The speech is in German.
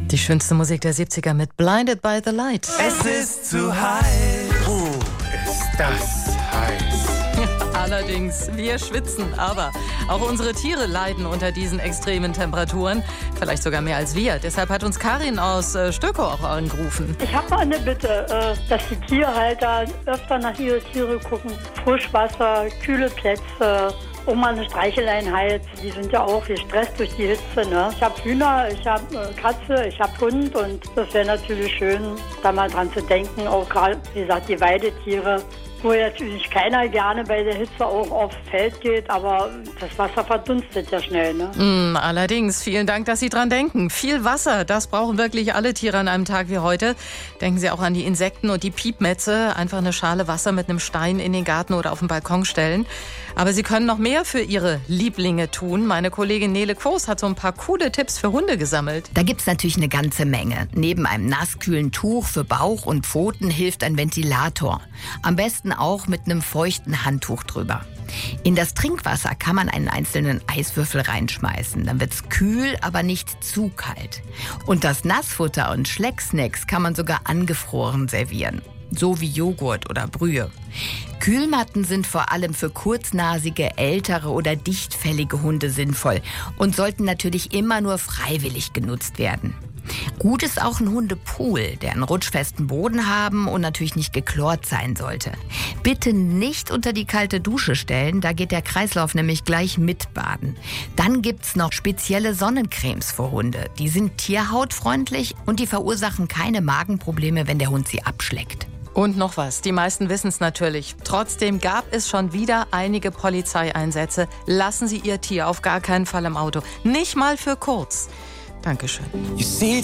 Die schönste Musik der 70er mit Blinded by the Light. Es ist zu heiß. Ist das heiß. Allerdings, wir schwitzen, aber auch unsere Tiere leiden unter diesen extremen Temperaturen. Vielleicht sogar mehr als wir. Deshalb hat uns Karin aus Stökow auch angerufen. Ich habe mal eine Bitte, dass die Tierhalter öfter nach ihren Tiere gucken. Frischwasser, kühle Plätze, auch mal eine Streicheleinheit. Die sind ja auch gestresst durch die Hitze. Ne? Ich habe Hühner, ich habe Katze, ich habe Hund und das wäre natürlich schön, da mal dran zu denken. Auch gerade, wie gesagt, die Weidetiere, wo natürlich keiner gerne bei der Hitze auch aufs Feld geht, aber das Wasser verdunstet ja schnell. Ne? Allerdings, vielen Dank, dass Sie dran denken. Viel Wasser, das brauchen wirklich alle Tiere an einem Tag wie heute. Denken Sie auch an die Insekten und die Piepmetze. Einfach eine Schale Wasser mit einem Stein in den Garten oder auf den Balkon stellen. Aber Sie können noch mehr für Ihre Lieblinge tun. Meine Kollegin Nele Quos hat so ein paar coole Tipps für Hunde gesammelt. Da gibt's natürlich eine ganze Menge. Neben einem nasskühlen Tuch für Bauch und Pfoten hilft ein Ventilator. Am besten auch mit einem feuchten Handtuch drüber. In das Trinkwasser kann man einen einzelnen Eiswürfel reinschmeißen. Dann wird's kühl, aber nicht zu kalt. Und das Nassfutter und Schlecksnacks kann man sogar angefroren servieren. So wie Joghurt oder Brühe. Kühlmatten sind vor allem für kurznasige, ältere oder dichtfällige Hunde sinnvoll und sollten natürlich immer nur freiwillig genutzt werden. Gut ist auch ein Hundepool, der einen rutschfesten Boden haben und natürlich nicht geklort sein sollte. Bitte nicht unter die kalte Dusche stellen, da geht der Kreislauf nämlich gleich mitbaden. Dann gibt's noch spezielle Sonnencremes für Hunde. Die sind tierhautfreundlich und die verursachen keine Magenprobleme, wenn der Hund sie abschleckt. Und noch was, die meisten wissen es natürlich. Trotzdem gab es schon wieder einige Polizeieinsätze. Lassen Sie Ihr Tier auf gar keinen Fall im Auto. Nicht mal für kurz. Dankeschön. You see